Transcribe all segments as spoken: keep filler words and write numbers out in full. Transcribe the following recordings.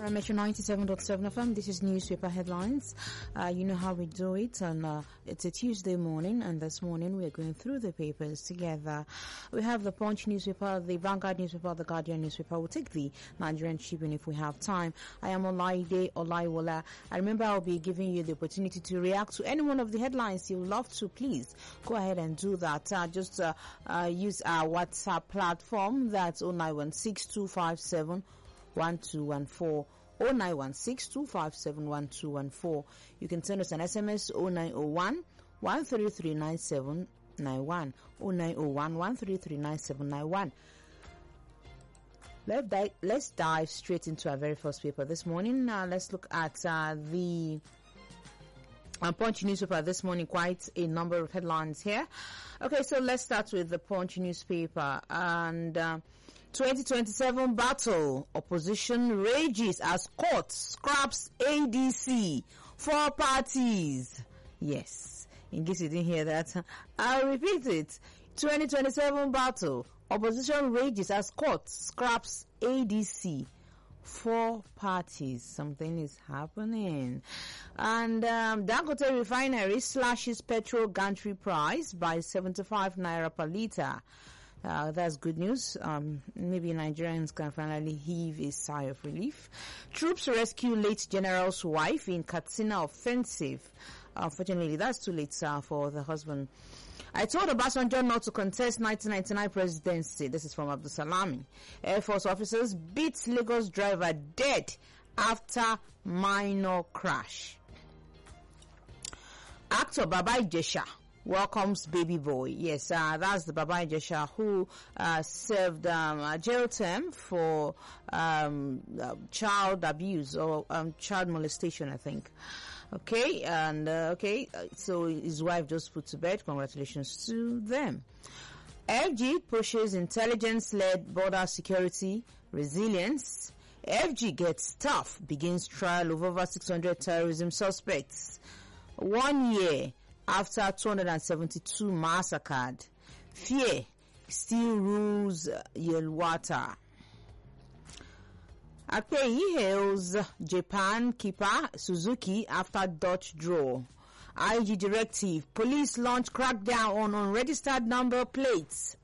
I mentioned ninety-seven point seven F M. This is newspaper headlines. Uh, you know how we do it, and uh, it's a Tuesday morning, and this morning we are going through the papers together. We have the Punch newspaper, the Vanguard newspaper, the Guardian newspaper. We'll take the Nigerian Tribune if we have time. I am Olaide Olaiwola. I remember I'll be giving you the opportunity to react to any one of the headlines you love to. Please go ahead and do that. Uh, just uh, uh, use our WhatsApp platform. That's oh nine one six two five seven one two one four. oh nine one six two five seven one two one four. You can send us an S M S oh nine oh one one three three nine seven nine one oh nine oh one one three three nine seven nine one. Let's dive, let's dive straight into our very first paper this morning. Uh, let's look at uh, the uh, Punch newspaper this morning. Quite a number of headlines here. Okay, so let's start with the Punch newspaper. And uh, twenty twenty-seven battle, opposition rages as court scraps A D C, four parties. Yes, in case you didn't hear that, I'll repeat it. twenty twenty-seven battle, opposition rages as court scraps A D C, four parties. Something is happening. And um, Dangote Refinery slashes petrol gantry price by seventy-five naira per litre. Uh, that's good news. Um, maybe Nigerians can finally heave a sigh of relief. Troops rescue late general's wife in Katsina offensive. Unfortunately, that's too late uh, for the husband. I told Obasanjo not to contest nineteen ninety-nine presidency. This is from Abdul Salami. Air Force officers beat Lagos driver dead after minor crash. Actor Baba Ijesha welcomes baby boy. Yes, uh, that's the Baba Ijesha who uh, served um, a jail term for um, uh, child abuse or um, child molestation, I think. Okay, and uh, okay, so his wife just put to bed. Congratulations to them. F G pushes intelligence-led border security resilience. F G gets tough, begins trial of over six hundred terrorism suspects. One year after two hundred seventy-two massacred, fear still rules Yelwata. Akpeyi hails Japan keeper Suzuki after Dutch draw. I G directive, police launch crackdown on unregistered number plates.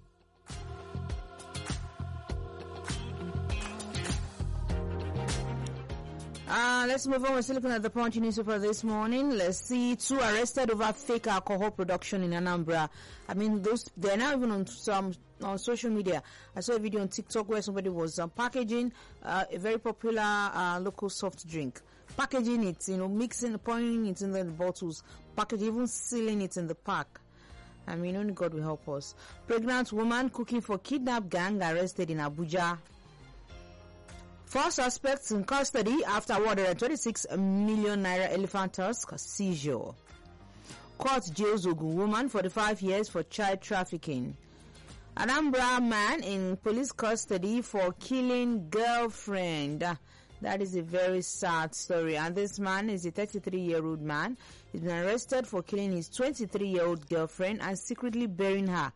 Uh, let's move on. We're still looking at the Punch newspaper this morning. Let's see. Two arrested over fake alcohol production in Anambra. I mean, those, they're now even on some, on social media. I saw a video on TikTok where somebody was uh, packaging, uh, a very popular, uh, local soft drink. Packaging it, you know, mixing, pouring it in the bottles, packaging, even sealing it in the pack. I mean, only God will help us. Pregnant woman cooking for kidnap gang arrested in Abuja. Four suspects in custody after one hundred twenty-six million naira elephant tusk seizure. Court jails Ogun woman forty-five years for child trafficking. Anambra man in police custody for killing girlfriend. That is a very sad story. And this man is a thirty-three-year-old man. He's been arrested for killing his twenty-three-year-old girlfriend and secretly burying her.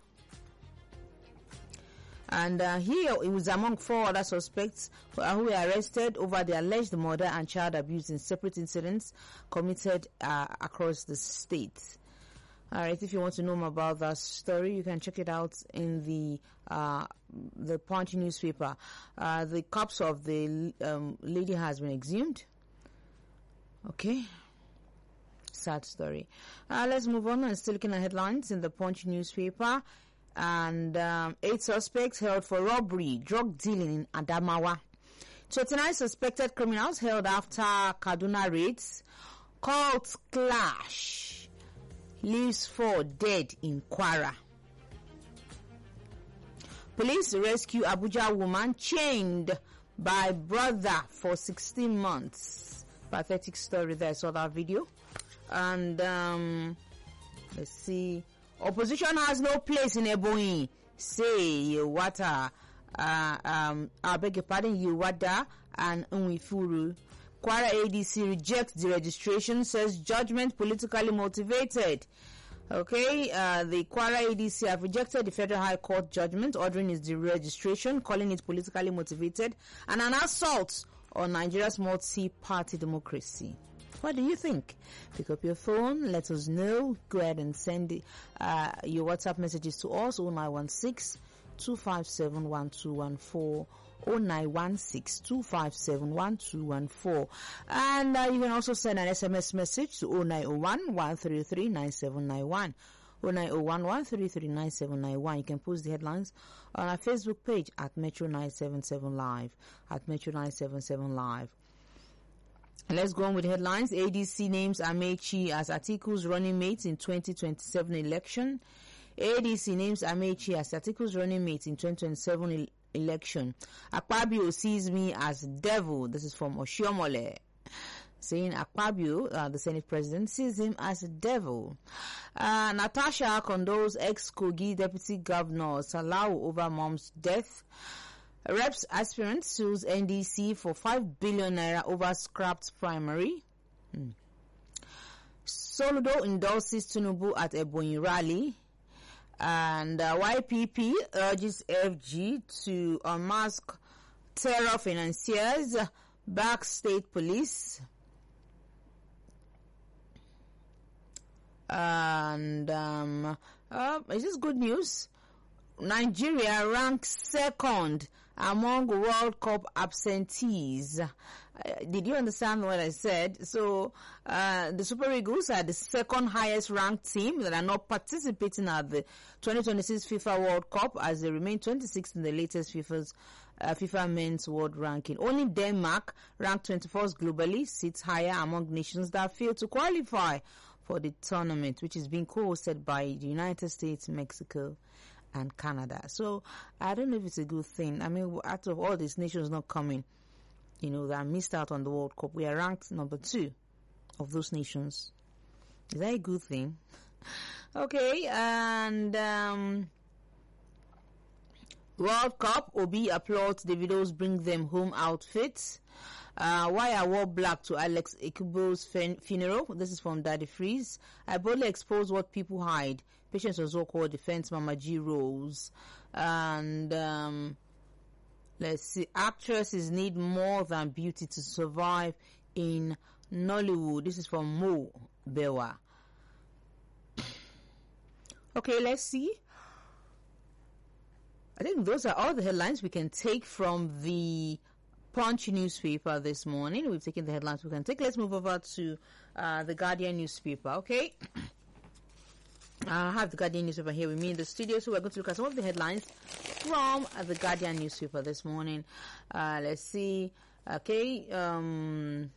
And uh, he, he was among four other suspects who, uh, who were arrested over the alleged murder and child abuse in separate incidents committed uh, across the state. Alright, if you want to know more about that story, you can check it out in the uh, the Punch newspaper. Uh, the corpse of the um, lady has been exhumed. Okay. Sad story. Uh, let's move on and still looking at headlines in the Punch newspaper. And um, eight suspects held for robbery, drug dealing in Adamawa. twenty-nine suspected criminals held after Kaduna raids. Cult clash leaves four dead in Kwara. Police rescue Abuja woman chained by brother for sixteen months. Pathetic story there. I saw that video. And um, let's see. Opposition has no place in Ebonyi. Say Yewata, uh, um, I beg your pardon, Yewada and Nwifuru. Kwara A D C rejects the registration, says judgment politically motivated. Okay, uh, the Kwara A D C have rejected the Federal High Court judgment ordering its deregistration, calling it politically motivated and an assault on Nigeria's multi-party democracy? What do you think? Pick up your phone, let us know. Go ahead and send uh, your WhatsApp messages to us, oh nine one six, two five seven, one two one four, oh nine one six, two five seven, one two one four. And uh, you can also send an S M S message to oh nine oh one, one three three, nine seven nine one. oh nine oh one, one three three, nine seven nine one. You can post the headlines on our Facebook page at Metro nine seven seven Live. At Metro nine seven seven Live. Let's go on with the headlines. A D C names Amechi as Atiku's running mate in twenty twenty-seven election. A D C names Amechi as Atiku's running mate in twenty twenty-seven el- election. Akpabio sees me as devil. This is from Oshiomole. Saying Akpabio, uh, the Senate president, sees him as a devil. Uh, Natasha condoles ex-Kogi deputy governor Salau over mom's death. Reps aspirant sues N D C for five billion naira over scrapped primary. Hmm. Soludo endorses Tinubu at Ebonyi rally. And uh, Y P P urges F G to unmask terror financiers, back state police. And um, uh, is this good news? Nigeria ranks second among World Cup absentees. Uh, did you understand what I said? So, uh, the Super Eagles are the second highest ranked team that are not participating at the twenty twenty-six FIFA World Cup, as they remain twenty-sixth in the latest FIFA's uh, FIFA Men's World Ranking. Only Denmark, ranked twenty-fourth globally, sits higher among nations that failed to qualify for the tournament, which is being co-hosted by the United States, Mexico, and Canada. So I don't know if it's a good thing. I mean, out of all these nations not coming, you know, that missed out on the World Cup, we are ranked number two of those nations. Is that a good thing? Okay, and um, World Cup, Obi applauds Davido's bring them home outfits. Uh, why I wore black to Alex Ekubo's funeral. This is from Daddy Freeze. I boldly expose what people hide. Patience Ozoko defends Mama G Rose. And um, let's see. Actresses need more than beauty to survive in Nollywood. This is from Mo Bewa. Okay, let's see. I think those are all the headlines we can take from the Punch newspaper this morning. We've taken the headlines we can take. Let's move over to uh, the Guardian newspaper, okay? I have the Guardian newspaper here with me in the studio, so we're going to look at some of the headlines from uh, the Guardian newspaper this morning. Uh, let's see. Okay. Um,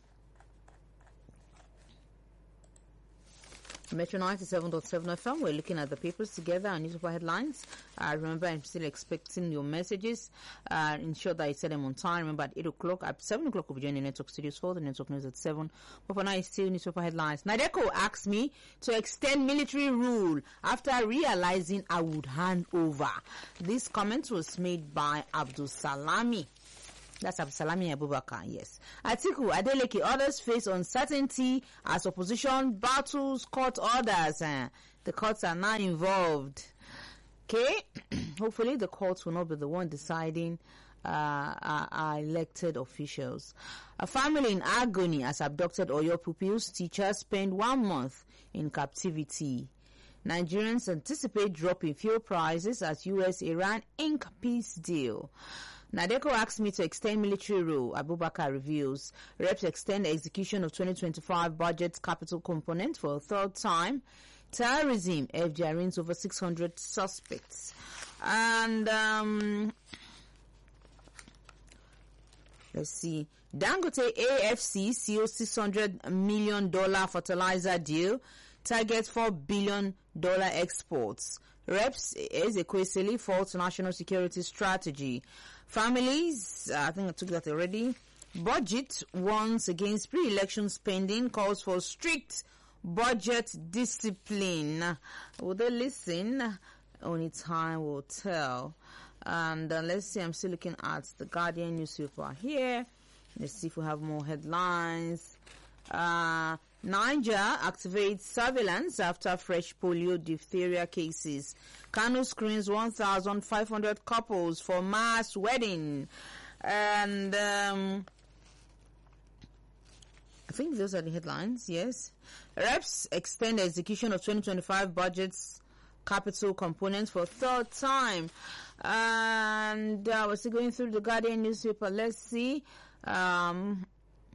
Metro ninety-seven point seven F M. We're looking at the papers together and newspaper headlines. Uh, remember, I'm still expecting your messages. Uh, ensure that you set them on time. Remember, at eight o'clock, at seven o'clock, we'll be joining the Network Studios for the Network News at seven. But for now, it's still newspaper headlines. Nadeko asked me to extend military rule after realizing I would hand over. This comment was made by Abdul Salami. That's Absalami Abubakar, yes. Atiku, Adeleke, others face uncertainty as opposition battles court orders. Uh, the courts are now involved. Okay? Hopefully the courts will not be the one deciding uh, our, our elected officials. A family in agony as abducted Oyo pupils teachers spend one month in captivity. Nigerians anticipate drop in fuel prices as U S-Iran ink peace deal. Nadeko asked me to extend military rule, Abubakar reveals. Reps extend the execution of twenty twenty-five budget capital component for a third time. Terrorism, F G R arraigns over six hundred suspects. And, um, let's see. Dangote A F C seals six hundred million dollars fertilizer deal. Targets four billion dollars exports. Reps Ezekwesili faults national security strategy. Families, uh, I think I took that already. Budget warns against pre-election spending, calls for strict budget discipline. Will they listen? Only time will tell. And uh, let's see, I'm still looking at the Guardian newspaper here. Let's see if we have more headlines. Uh, Niger activates surveillance after fresh polio diphtheria cases. Kano screens one thousand five hundred couples for mass wedding. And um, I think those are the headlines, yes. Reps extend the execution of twenty twenty-five budget's capital components for third time. And uh, we're still going through the Guardian newspaper. Let's see. Um,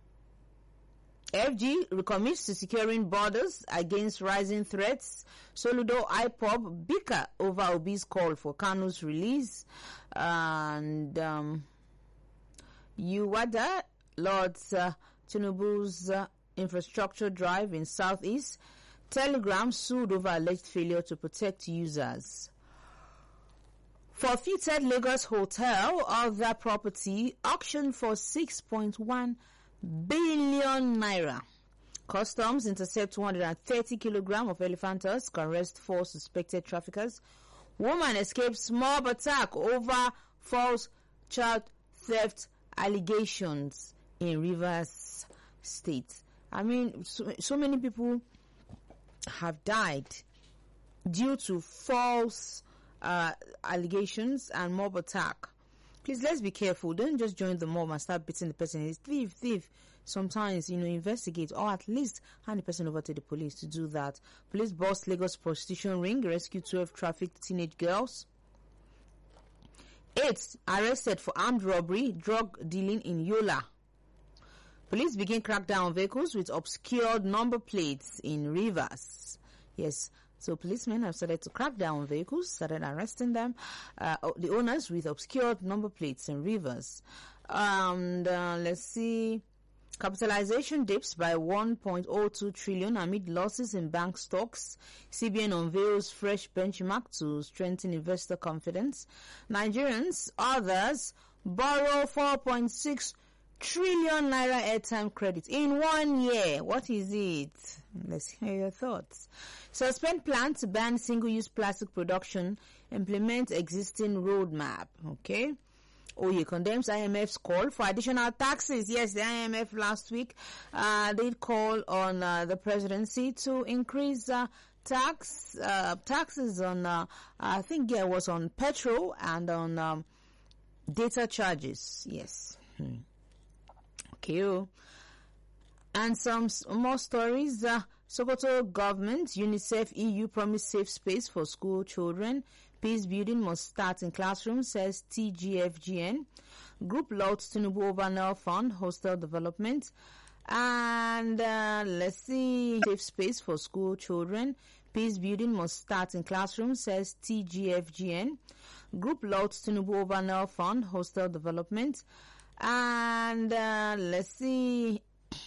F G recommits to securing borders against rising threats. Soludo I P O B bicker over Obi's call for Kanu's release. And um, Uwada Lord's uh, Tinubu's uh, infrastructure drive in Southeast. Telegram sued over alleged failure to protect users. Forfeited Lagos Hotel of that property auctioned for six point one billion naira. Customs intercept two hundred thirty kilograms of elephant tusk, arrest four suspected traffickers. Woman escapes mob attack over false child theft allegations in Rivers State. I mean, so, so many people have died due to false uh, allegations and mob attack. Please, let's be careful. Don't just join the mob and start beating the person. It's thief, thief. Sometimes, you know, investigate or at least hand the person over to the police to do that. Police bust Lagos prostitution ring, rescue twelve trafficked teenage girls. Eight arrested for armed robbery, drug dealing in Yola. Police begin crackdown on vehicles with obscured number plates in Rivers. Yes. So policemen have started to crack down on vehicles, started arresting them, uh, the owners with obscured number plates and Rivers. And uh, let's see, capitalization dips by one point zero two trillion amid losses in bank stocks. C B N unveils fresh benchmark to strengthen investor confidence. Nigerians, others, borrow four point six trillion naira airtime credit in one year. What is it? Let's hear your thoughts. Suspend plan to ban single-use plastic production. Implement existing roadmap. Okay. Oye condemns I M F's call for additional taxes. Yes, the I M F last week uh, did call on uh, the presidency to increase uh, tax uh, taxes on. Uh, I think yeah, it was on petrol and on um, data charges. Yes. Hmm. Okay. And some more stories. Uh, Sokoto government, UNICEF, E U promise safe space for school children. Peace building must start in classrooms, says T G F G N. Group lauds Tinubu over Nile Fund, hostel development. And uh, let's see, safe space for school children. Peace building must start in classrooms, says T G F G N. Group lauds Tinubu over Nile Fund, hostel development. And uh, let's see,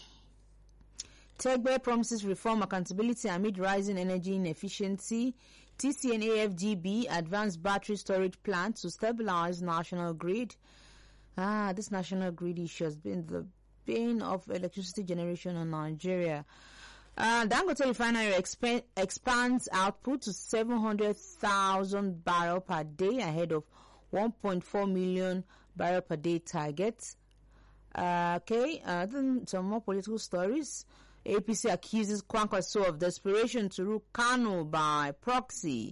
Tegbe promises reform accountability amid rising energy inefficiency. T C N A F G B advanced battery storage plant to stabilize national grid. Ah, this national grid issue has been the bane of electricity generation in Nigeria. Uh, Dangote Refinery exp- expands output to seven hundred thousand barrels per day ahead of one point four million barrel per day target. Uh, okay, uh, then some more political stories. A P C accuses Kwankwaso of desperation to rule Kano by proxy.